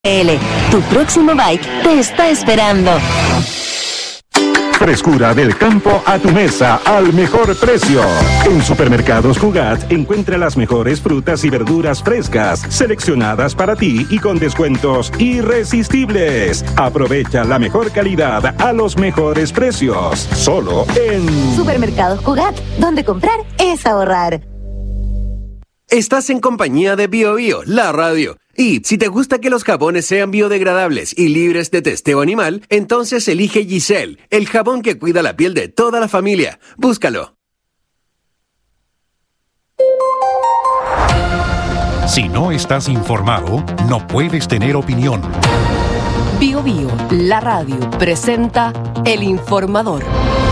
Tu próximo bike te está esperando. Frescura del campo a tu mesa al mejor precio. En Supermercados Cugat encuentra las mejores frutas y verduras frescas, seleccionadas para ti y con descuentos irresistibles. Aprovecha la mejor calidad a los mejores precios. Solo en Supermercados Cugat, donde comprar es ahorrar. Estás en compañía de BioBio, la radio. Y si te gusta que los jabones sean biodegradables y libres de testeo animal, entonces elige Giselle, el jabón que cuida la piel de toda la familia. Búscalo. Si no estás informado, no puedes tener opinión. BioBio, la radio, presenta El Informador.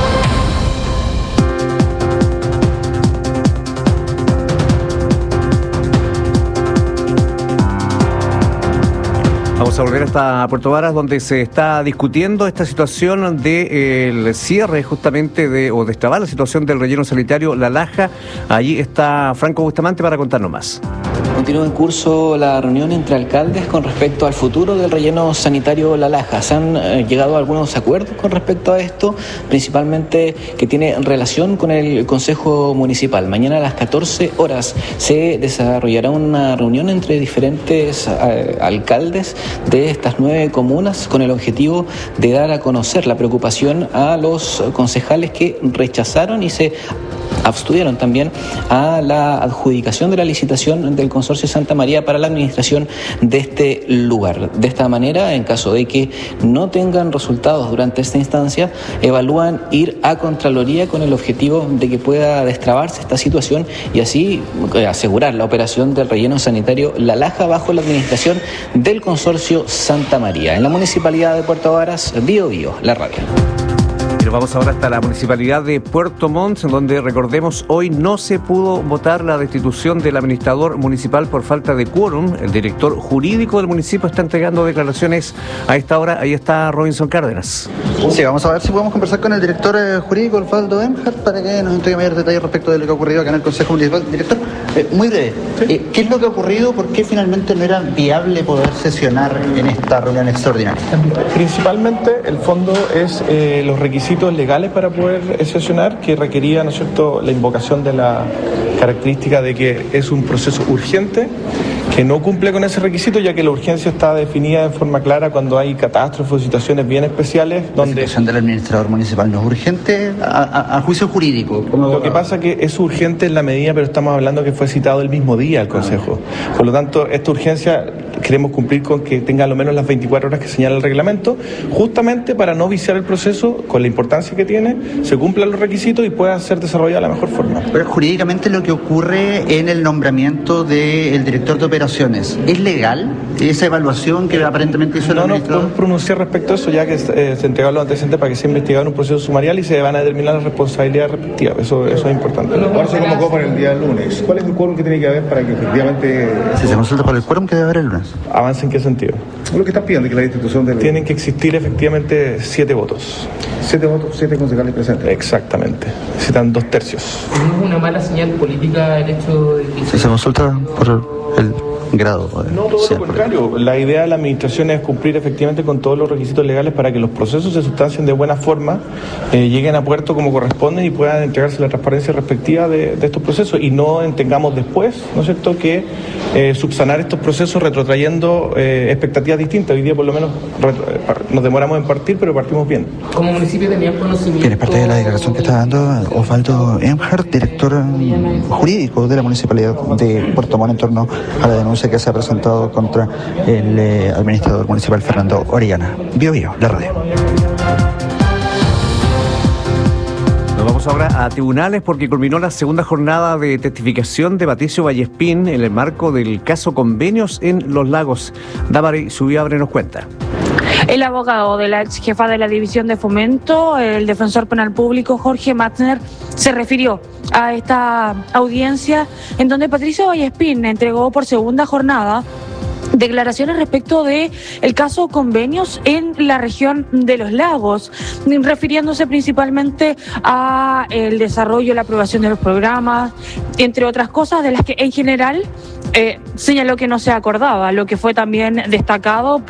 Vamos a volver hasta Puerto Varas, donde se está discutiendo esta situación del cierre justamente o destrabar la situación del relleno sanitario La Laja. Allí está Franco Bustamante para contarnos más. Continúa en curso la reunión entre alcaldes con respecto al futuro del relleno sanitario La Laja. Se han llegado a algunos acuerdos con respecto a esto, principalmente que tiene relación con el Consejo Municipal. Mañana a las 14 horas se desarrollará una reunión entre diferentes alcaldes de estas 9 comunas con el objetivo de dar a conocer la preocupación a los concejales que rechazaron y se abstuvieron también a la adjudicación de la licitación del Consorcio Santa María para la administración de este lugar. De esta manera, en caso de que no tengan resultados durante esta instancia, evalúan ir a Contraloría con el objetivo de que pueda destrabarse esta situación y así asegurar la operación del relleno sanitario La Laja bajo la administración del Consorcio Santa María. En la Municipalidad de Puerto Varas, BioBio, la radio. Pero vamos ahora hasta la Municipalidad de Puerto Montt, donde, recordemos, hoy no se pudo votar la destitución del administrador municipal por falta de quórum. El director jurídico del municipio está entregando declaraciones a esta hora. Ahí está Robinson Cárdenas. Sí, vamos a ver si podemos conversar con el director jurídico, Osvaldo Emhart, para que nos entregue mayores detalles respecto de lo que ha ocurrido acá en el Consejo Municipal. Director, muy breve, sí. ¿Qué es lo que ha ocurrido? ¿Por qué finalmente no era viable poder sesionar en esta reunión extraordinaria? Principalmente, el fondo es los requisitos legales para poder sesionar, que requería, ¿no es cierto?, la invocación de la característica de que es un proceso urgente, que no cumple con ese requisito, ya que la urgencia está definida de forma clara cuando hay catástrofes o situaciones bien especiales. Donde la situación del administrador municipal no es urgente a juicio jurídico. Lo que pasa es que es urgente en la medida, pero estamos hablando que fue citado el mismo día al Consejo. Por lo tanto, esta urgencia queremos cumplir con que tenga al menos las 24 horas que señala el reglamento, justamente para no viciar el proceso con la importancia que tiene, se cumplan los requisitos y pueda ser desarrollado de la mejor forma. Pero jurídicamente lo que ocurre en el nombramiento del director de operaciones, ¿es legal esa evaluación que aparentemente hizo el administrador? No podemos pronunciar respecto a eso, ya que se entregaron los antecedentes para que sea investigado en un proceso sumarial y se van a determinar las responsabilidades respectivas. Eso es importante. Ahora se convocó para el día lunes. ¿Cuál es el quórum que tiene que haber para que efectivamente... Si se consulta por el quórum que debe haber el lunes. ¿Avance en qué sentido? Lo que están pidiendo, que la institución de... Tienen que existir efectivamente 7 votos. 7 votos, 7 concejales presentes. Exactamente. Necesitan 2/3. ¿Es una mala señal política el hecho de que... Si se consulta por el grado. No, todo lo contrario. La idea de la administración es cumplir efectivamente con todos los requisitos legales para que los procesos se sustancien de buena forma, lleguen a puerto como corresponden y puedan entregarse la transparencia respectiva de estos procesos y no tengamos después, ¿no es cierto?, que subsanar estos procesos retrotrayendo expectativas distintas. Hoy día por lo menos nos demoramos en partir, pero partimos bien. Como municipio tenían conocimiento... Tiene parte de la declaración que está dando Osvaldo Emhart, director jurídico de la Municipalidad de Puerto Montt, en torno a la denuncia que se ha presentado contra el administrador municipal Fernando Orellana. BioBio, la radio. Nos vamos ahora a tribunales porque culminó la segunda jornada de testificación de Patricio Vallespín en el marco del caso Convenios en Los Lagos. Damaris Subiabre nos cuenta. El abogado de la ex jefa de la División de Fomento, el defensor penal público Jorge Matzner, se refirió a esta audiencia en donde Patricio Vallespín entregó por segunda jornada declaraciones respecto de el caso Convenios en la región de Los Lagos, refiriéndose principalmente a el desarrollo y la aprobación de los programas, entre otras cosas de las que en general señaló que no se acordaba, lo que fue también destacado